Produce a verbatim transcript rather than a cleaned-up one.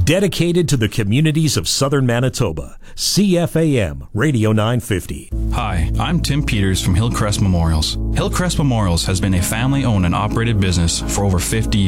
Dedicated to the communities of southern Manitoba, C F A M Radio nine fifty. Hi, I'm Tim Peters from Hillcrest Memorials. Hillcrest Memorials has been a family-owned and operated business for over fifty years.